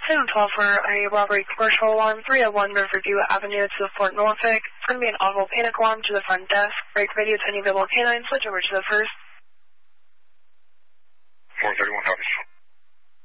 712 for a robbery commercial alarm, 301 Riverview Avenue to the Fort Norfolk. It's going to be an audible panic alarm to the front desk. Break radio to any available canine. Switch over to the first. 431 Harvest.